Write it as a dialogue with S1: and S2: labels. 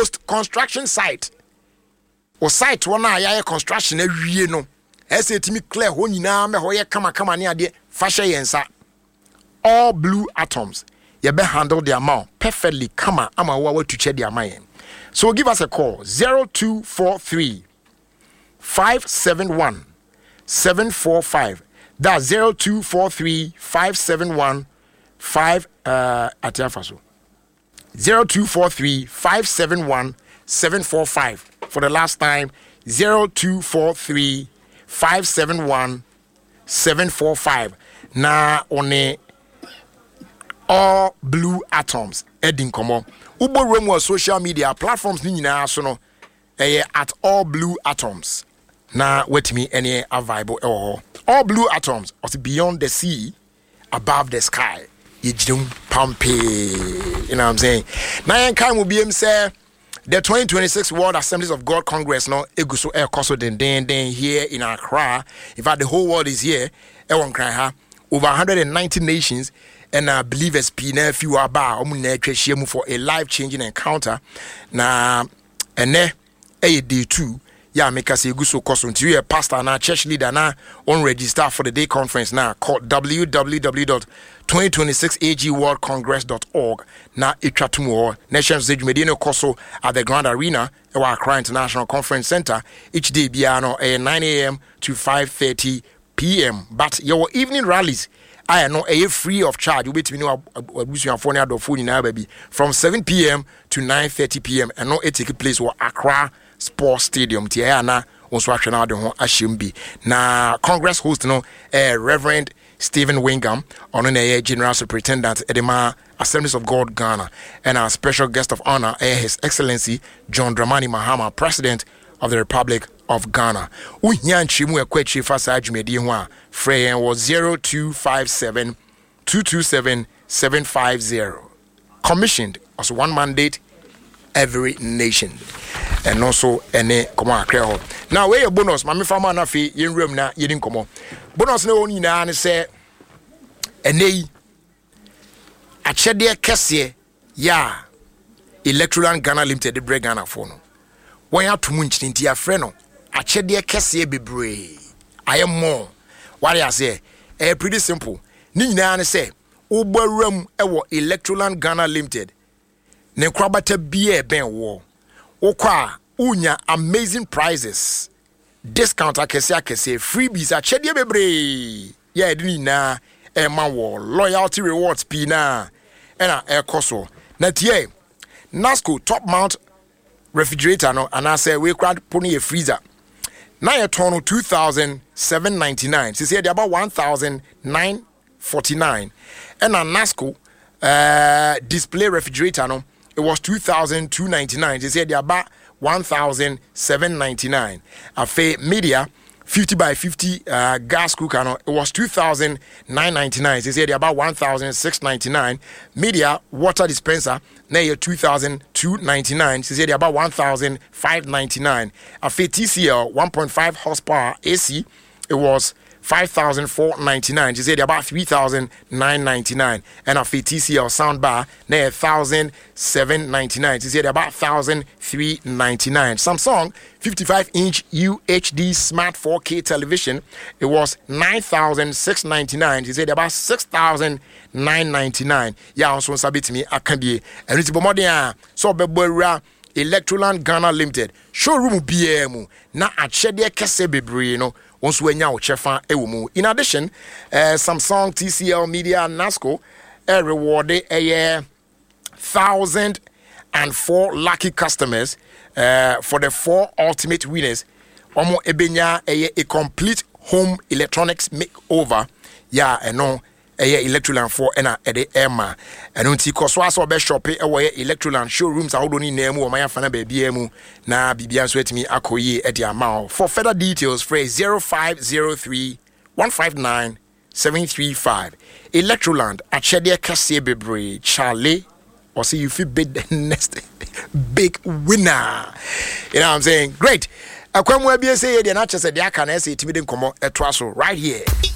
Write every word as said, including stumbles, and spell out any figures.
S1: post construction site o site one na ya construction awie no ese timi clear ho nyina me ho ye kama kama ne ade fa hye yensa all blue atoms you be handle the amount perfectly kama ama wa watu che the amount. So give us a call zero two four three five seven one seven four five. That's zero two four three five seven one five uh atiafaso zero two four three five seven one seven four five. For the last time, zero two four three five seven one seven four five. Na one all blue atoms heading komo ubo room social media platforms ni nyina so no eh at all blue atoms na wait me any a vibe eh all blue atoms or beyond the sea above the sky yijum pampe, you know what I'm saying. Na yan kan will be him say the twenty twenty-six World Assemblies of God Congress no eguso e koso den den den here in Accra. In fact the whole world is here e won kran ha over one hundred ninety nations and uh, believers P na few aba omu na atwa mu for a life changing encounter na ene e day two ya make us eguso koso nti you a pastor na church leader na on register for the day conference now called w w w dot twenty twenty-six a g world congress dot org na etwatumo nations edumedi no koso at the Grand Arena e wa Accra International Conference Center each day bia no eh, nine a m to five thirty p m but your evening rallies I know a free of charge. You bet me no abusuafo ne adofo nyina baby from seven p m to nine thirty p m and no it take place for Accra Sports Stadium. Tia na onso ahwe na de ho ahyem bi. Na Congress host no eh, Reverend Stephen Wingham on a General Superintendent Edema Assemblies of God Ghana and our special guest of honor eh, His Excellency John Dramani Mahama, President of the Republic of Ghana. Uhyan chimu ekwechi fasa adwumedi ho a frey was zero two five seven two two seven seven five zero. Commissioned as one mandate every nation. And also ene komo akre ho. Now we bonus mami fama na fi yenwram na yedin komo. Bonus na oni na ne se ene achede kese ya Electoral Ghana Limited de bre Ghana for no. When you tumu ntinti afre no achede kese bebre ayem more what I say eh pretty simple ni nyina ne say obaram ewo Electoral Ghana Limited ne kwabata bia ben wo okwa unya amazing prizes discount akese akese freebies achede bebre ya edini na e ma wo loyalty rewards p na ena e koso na tie Nasco top mount refrigerator no and I say we crowd pony a freezer. Now you turn two thousand seven ninety nine. She said about one thousand nine forty nine. And a Nasco uh, display refrigerator no it was two thousand two ninety nine. She said about one thousand seven ninety nine. A fe media fifty by fifty uh, gas cooker no it was two thousand nine ninety nine. She said about one thousand six ninety nine. Media water dispenser na year two thousand two ninety nine. She said about one thousand five ninety nine. A T C L one point five horsepower A C it was five thousand four ninety nine. She said about three thousand nine ninety nine. And a T C L soundbar na one thousand seven ninety nine. She said about one thousand three ninety nine. Samsung fifty-five inch U H D smart four K television it was nine thousand six ninety nine. She said about six thousand nine ninety nine. Yeah, also sabit me akandie. And it's bomodea so bebora Electoral Ghana Limited showroom B M na achede kese bebre no onso anya wo chefa ewomu. In addition, uh, Samsung, T C L Media, Nasco uh, rewarded a uh, thousand and four lucky customers uh, for the four ultimate winners. Omo ebenya a, a complete home electronics makeover. Yeah, and no. Eye Electroland for ena ede ema eno nti koso aso be shop e wo Electroland showrooms ahodo ni na mu o maya fana ba bia mu na bibia so atimi akoyi e dia ma. For further details phrase zero five zero three one five nine seven three five. Electroland achede kase bebre Charlie or see you feel big the next big winner. You know what I'm saying? Great. Akwamwa bia say ye na chese dia ka na say timi de nkomo etwa so right here.